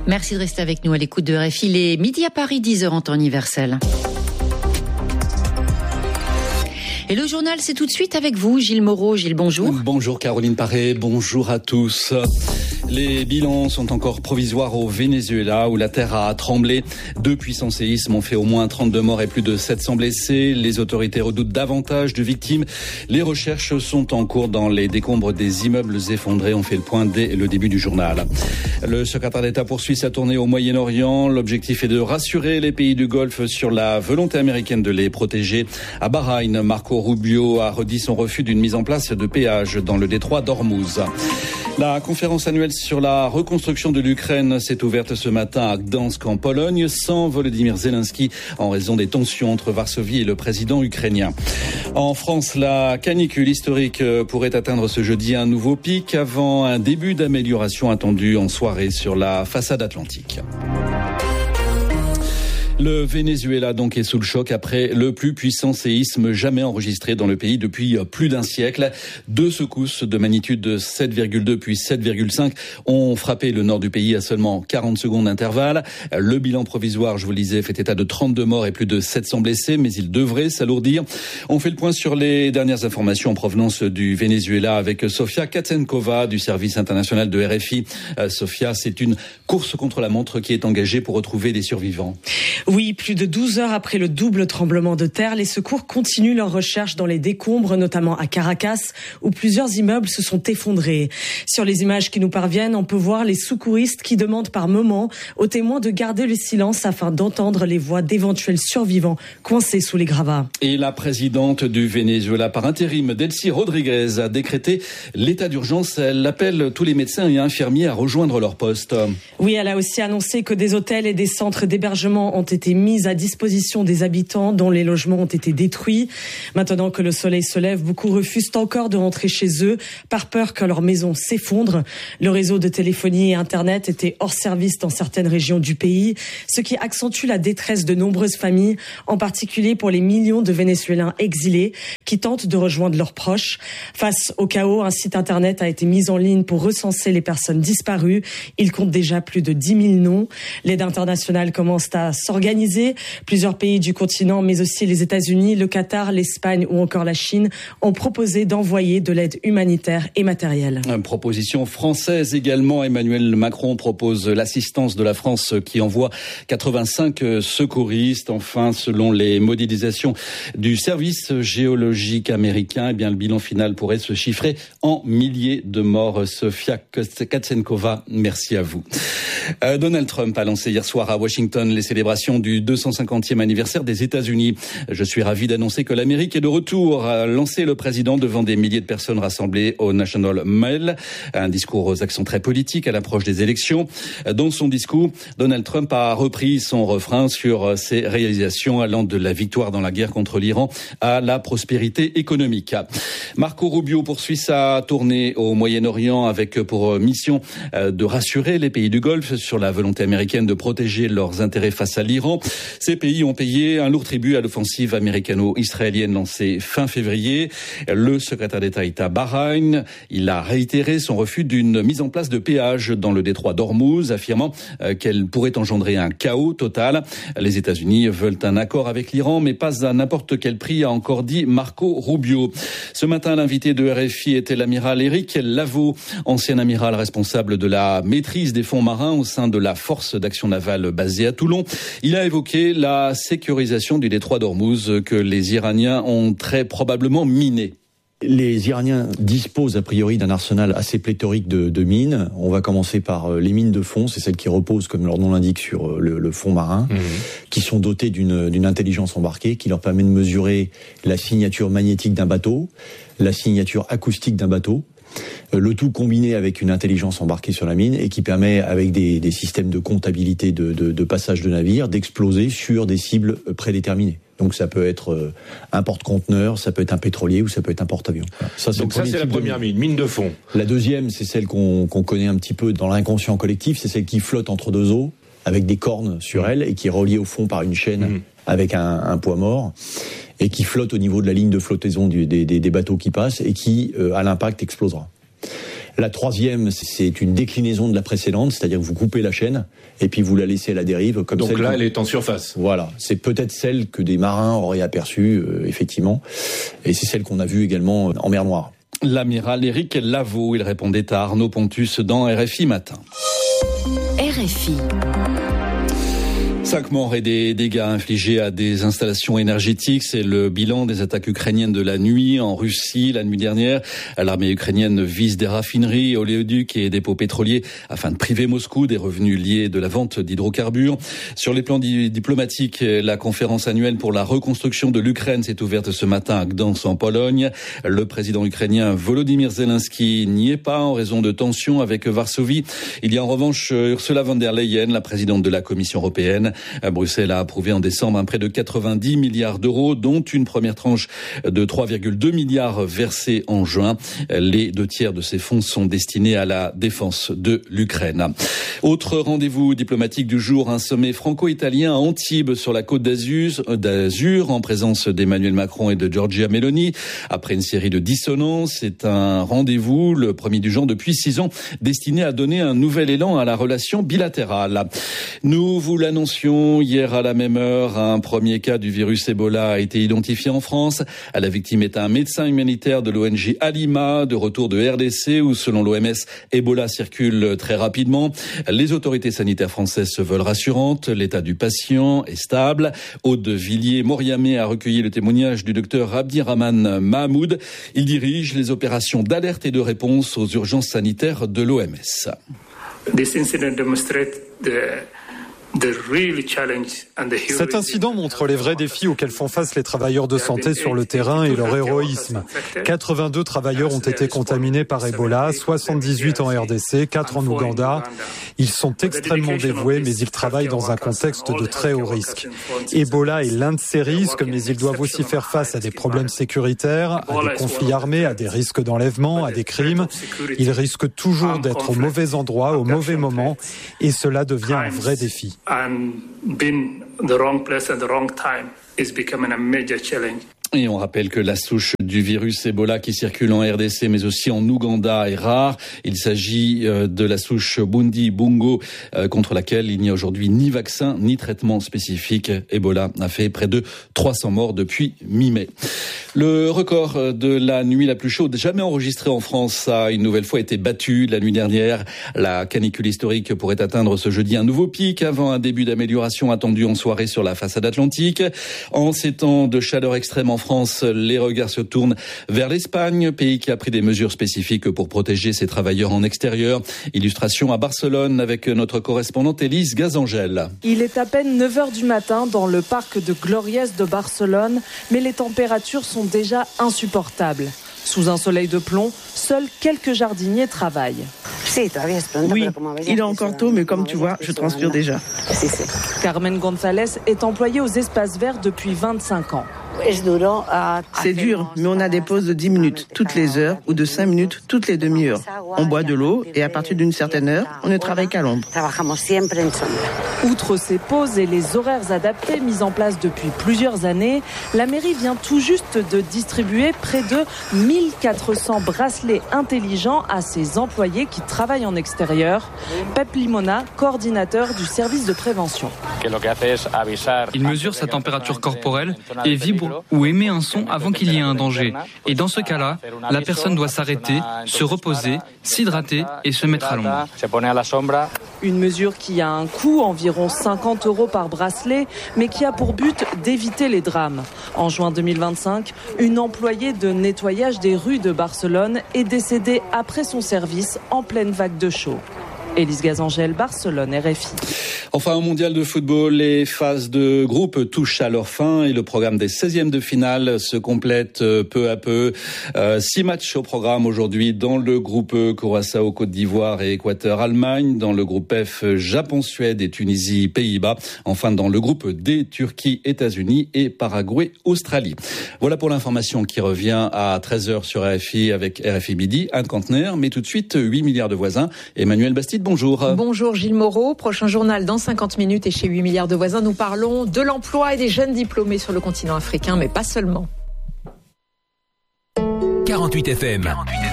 Merci de rester avec nous à l'écoute de RFI. Il est midi à Paris, 10h en temps universel. Et le journal, c'est tout de suite avec vous, Gilles Moreau. Gilles, bonjour. Bonjour Caroline Paré, bonjour à tous. Les bilans sont encore provisoires au Venezuela où la terre a tremblé. 2 puissants séismes ont fait au moins 32 morts et plus de 700 blessés. Les autorités redoutent davantage de victimes. Les recherches sont en cours dans les décombres des immeubles effondrés. On fait le point dès le début du journal. Le secrétaire d'État poursuit sa tournée au Moyen-Orient. L'objectif est de rassurer les pays du Golfe sur la volonté américaine de les protéger. À Bahreïn, Marco Rubio a redit son refus d'une mise en place de péage dans le détroit d'Ormuz. La conférence annuelle sur la reconstruction de l'Ukraine s'est ouverte ce matin à Gdansk en Pologne sans Volodymyr Zelensky en raison des tensions entre Varsovie et le président ukrainien. En France, la canicule historique pourrait atteindre ce jeudi un nouveau pic avant un début d'amélioration attendu en soirée sur la façade atlantique. Le Venezuela donc est sous le choc après le plus puissant séisme jamais enregistré dans le pays depuis plus d'un siècle. 2 secousses de magnitude 7,2 puis 7,5 ont frappé le nord du pays à seulement 40 secondes d'intervalle. Le bilan provisoire, je vous le disais, fait état de 32 morts et plus de 700 blessés, mais il devrait s'alourdir. On fait le point sur les dernières informations en provenance du Venezuela avec Sofia Katsenkova du service international de RFI. Sofia, c'est une course contre la montre qui est engagée pour retrouver des survivants. Oui, plus de 12 heures après le double tremblement de terre, les secours continuent leur recherche dans les décombres, notamment à Caracas, où plusieurs immeubles se sont effondrés. Sur les images qui nous parviennent, on peut voir les secouristes qui demandent par moments aux témoins de garder le silence afin d'entendre les voix d'éventuels survivants coincés sous les gravats. Et la présidente du Venezuela par intérim, Delcy Rodriguez, a décrété l'état d'urgence. Elle appelle tous les médecins et infirmiers à rejoindre leur poste. Oui, elle a aussi annoncé que des hôtels et des centres d'hébergement ont été mis à disposition des habitants dont les logements ont été détruits. Maintenant que le soleil se lève, beaucoup refusent encore de rentrer chez eux par peur que leur maison s'effondre. Le réseau de téléphonie et Internet était hors service dans certaines régions du pays, ce qui accentue la détresse de nombreuses familles, en particulier pour les millions de Vénézuéliens exilés qui tentent de rejoindre leurs proches. Face au chaos, un site Internet a été mis en ligne pour recenser les personnes disparues. Il compte déjà plus de 10 000 noms. L'aide internationale commence à s'organiser. Plusieurs pays du continent, mais aussi les États-Unis, le Qatar, l'Espagne ou encore la Chine ont proposé d'envoyer de l'aide humanitaire et matérielle. Une proposition française également. Emmanuel Macron propose l'assistance de la France qui envoie 85 secouristes. Enfin, selon les modélisations du service géologique américain, eh bien, le bilan final pourrait se chiffrer en milliers de morts. Sofia Katsenkova, merci à vous. Donald Trump a lancé hier soir à Washington les célébrations du 250e anniversaire des États-Unis. Je suis ravi d'annoncer que l'Amérique est de retour, a lancé le président devant des milliers de personnes rassemblées au National Mall. Un discours aux accents très politiques à l'approche des élections. Dans son discours, Donald Trump a repris son refrain sur ses réalisations allant de la victoire dans la guerre contre l'Iran à la prospérité économique. Marco Rubio poursuit sa tournée au Moyen-Orient avec pour mission de rassurer les pays du Golfe sur la volonté américaine de protéger leurs intérêts face à l'Iran. Ces pays ont payé un lourd tribut à l'offensive américano-israélienne lancée fin février. Le secrétaire d'État est à Bahreïn. Il a réitéré son refus d'une mise en place de péage dans le détroit d'Ormuz, affirmant qu'elle pourrait engendrer un chaos total. Les États-Unis veulent un accord avec l'Iran, mais pas à n'importe quel prix, a encore dit Marco Rubio. Ce matin, l'invité de RFI était l'amiral Éric Laveau, ancien amiral responsable de la maîtrise des fonds marins au sein de la force d'action navale basée à Toulon. Il a évoqué la sécurisation du détroit d'Ormuz que les Iraniens ont très probablement miné. Les Iraniens disposent a priori d'un arsenal assez pléthorique de mines. On va commencer par les mines de fond, c'est celles qui reposent, comme leur nom l'indique, sur le fond marin, qui sont dotées d'une intelligence embarquée qui leur permet de mesurer la signature magnétique d'un bateau, la signature acoustique d'un bateau, le tout combiné avec une intelligence embarquée sur la mine et qui permet, avec des systèmes de comptabilité de passage de navires, d'exploser sur des cibles prédéterminées. Donc ça peut être un porte-conteneur, ça peut être un pétrolier ou ça peut être un porte-avions. Ça, c'est la première mine de fond. La deuxième, c'est celle qu'on connaît un petit peu dans l'inconscient collectif, c'est celle qui flotte entre deux eaux, avec des cornes sur elle et qui est reliée au fond par une chaîne avec un poids mort, et qui flotte au niveau de la ligne de flottaison des bateaux qui passent et qui, à l'impact, explosera. La troisième, c'est une déclinaison de la précédente, c'est-à-dire que vous coupez la chaîne et puis vous la laissez à la dérive. Comme donc là, elle est en surface. Voilà, c'est peut-être celle que des marins auraient aperçue, effectivement, et c'est celle qu'on a vue également en mer Noire. L'amiral Éric Lavaux, il répondait à Arnaud Pontus dans RFI Matin. RFI. 5 morts et des dégâts infligés à des installations énergétiques. C'est le bilan des attaques ukrainiennes de la nuit en Russie. La nuit dernière, l'armée ukrainienne vise des raffineries, oléoducs et dépôts pétroliers afin de priver Moscou des revenus liés de la vente d'hydrocarbures. Sur les plans diplomatiques, la conférence annuelle pour la reconstruction de l'Ukraine s'est ouverte ce matin à Gdansk en Pologne. Le président ukrainien Volodymyr Zelensky n'y est pas en raison de tensions avec Varsovie. Il y a en revanche Ursula von der Leyen, la présidente de la Commission européenne. Bruxelles a approuvé en décembre un prêt de 90 milliards d'euros, dont une première tranche de 3,2 milliards versée en juin. Les 2/3 de ces fonds sont destinés à la défense de l'Ukraine. Autre rendez-vous diplomatique du jour, un sommet franco-italien à Antibes sur la côte d'Azur en présence d'Emmanuel Macron et de Giorgia Meloni. Après une série de dissonances, c'est un rendez-vous, le premier du genre depuis 6 ans, destiné à donner un nouvel élan à la relation bilatérale. Nous vous l'annoncions hier à la même heure, un premier cas du virus Ebola a été identifié en France. La victime est un médecin humanitaire de l'ONG Alima, de retour de RDC, où selon l'OMS, Ebola circule très rapidement. Les autorités sanitaires françaises se veulent rassurantes. L'état du patient est stable. Aude Villiers-Moriamé a recueilli le témoignage du docteur Abdirahman Mahmoud. Il dirige les opérations d'alerte et de réponse aux urgences sanitaires de l'OMS. This incident demonstrates Cet incident montre les vrais défis auxquels font face les travailleurs de santé sur le terrain et leur héroïsme. 82 travailleurs ont été contaminés par Ebola, 78 en RDC, 4 en Ouganda. Ils sont extrêmement dévoués, mais ils travaillent dans un contexte de très haut risque. Ebola est l'un de ces risques, mais ils doivent aussi faire face à des problèmes sécuritaires, à des conflits armés, à des risques d'enlèvement, à des crimes. Ils risquent toujours d'être au mauvais endroit, au mauvais moment, et cela devient un vrai défi. And being the wrong place at the wrong time is becoming a major challenge. Et on rappelle que la souche du virus Ebola qui circule en RDC mais aussi en Ouganda est rare. Il s'agit de la souche Bundi-Bungo contre laquelle il n'y a aujourd'hui ni vaccin ni traitement spécifique. Ebola a fait près de 300 morts depuis mi-mai. Le record de la nuit la plus chaude jamais enregistrée en France a une nouvelle fois été battu la nuit dernière. La canicule historique pourrait atteindre ce jeudi un nouveau pic avant un début d'amélioration attendu en soirée sur la façade atlantique. En ces temps de chaleur extrême en France, les regards se tournent vers l'Espagne, pays qui a pris des mesures spécifiques pour protéger ses travailleurs en extérieur. Illustration à Barcelone avec notre correspondante Élise Gazangel. Il est à peine 9h du matin dans le parc de Gloriès de Barcelone, mais les températures sont déjà insupportables. Sous un soleil de plomb, seuls quelques jardiniers travaillent. Oui, il est encore tôt, mais comme tu vois, je transpire déjà. Carmen González est employée aux espaces verts depuis 25 ans. C'est dur, mais on a des pauses de 10 minutes toutes les heures ou de 5 minutes toutes les demi-heures. On boit de l'eau et à partir d'une certaine heure, on ne travaille qu'à l'ombre. Outre ces pauses et les horaires adaptés mis en place depuis plusieurs années, la mairie vient tout juste de distribuer près de 1400 bracelets intelligents à ses employés qui travaillent en extérieur. Pep Limona, coordinateur du service de prévention. Il mesure sa température corporelle et vibre ou émet un son avant qu'il y ait un danger. Et dans ce cas-là, la personne doit s'arrêter, se reposer, s'hydrater et se mettre à l'ombre. Une mesure qui a un coût, environ 50 € par bracelet, mais qui a pour but d'éviter les drames. En juin 2025, une employée de nettoyage des rues de Barcelone est décédée après son service en pleine vague de chaud. Élise Gazangel, Barcelone, RFI. Enfin, au mondial de football, les phases de groupe touchent à leur fin et le programme des 16e de finale se complète peu à peu. 6 matchs au programme aujourd'hui dans le groupe E, Curaçao, Côte d'Ivoire et Équateur, Allemagne. Dans le groupe F, Japon, Suède et Tunisie, Pays-Bas. Enfin, dans le groupe D, Turquie, États-Unis et Paraguay, Australie. Voilà pour l'information qui revient à 13h sur RFI avec RFI Midi, Anne Cantenaire. Mais tout de suite, 8 milliards de voisins. Emmanuel Bastide, bonjour. Bonjour Gilles Moreau. Prochain journal dans 50 minutes et chez 8 milliards de voisins, nous parlons de l'emploi et des jeunes diplômés sur le continent africain, mais pas seulement. 48 FM.